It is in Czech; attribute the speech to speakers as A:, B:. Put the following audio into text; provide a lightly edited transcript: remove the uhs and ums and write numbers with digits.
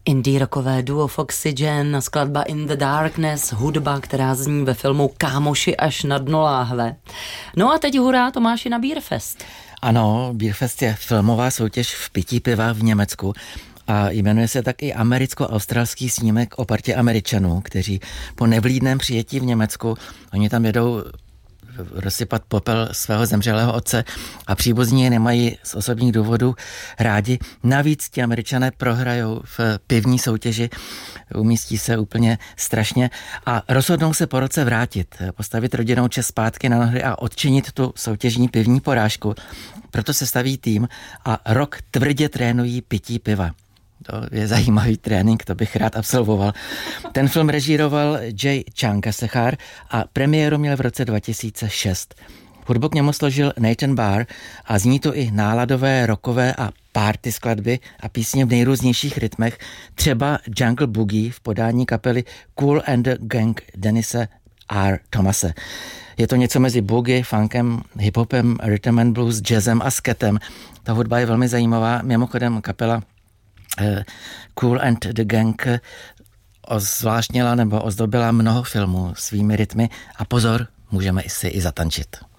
A: Indie rockové duo Foxygen, skladba In the Darkness, hudba, která zní ve filmu Kámoši až na dno láhve. No a teď hurá Tomáši na Beerfest.
B: Ano, Beerfest je filmová soutěž v pití piva v Německu a jmenuje se tak i americko-australský snímek o partě Američanů, kteří po nevlídném přijetí v Německu, oni tam jedou rozsypat popel svého zemřelého otce a příbuzní je nemají z osobních důvodů rádi. Navíc ti Američané prohrajou v pivní soutěži, umístí se úplně strašně a rozhodnou se po roce vrátit, postavit rodinnou čest zpátky na nohy a odčinit tu soutěžní pivní porážku. Proto se staví tým a rok tvrdě trénují pití piva. To je zajímavý trénink, to bych rád absolvoval. Ten film režíroval Jay Changassekhar a premiéru měl v roce 2006. Hudbu k němu složil Nathan Barr a zní to i náladové, rockové a party skladby a písně v nejrůznějších rytmech, třeba Jungle Boogie v podání kapely Kool and the Gang Denise R. Thomase. Je to něco mezi boogie, funkem, hiphopem, rhythm and blues, jazzem a sketem. Ta hudba je velmi zajímavá. Mimochodem kapela Kool and the Gang ozvláštnila nebo ozdobila mnoho filmů svými rytmy a pozor, můžeme si i zatančit.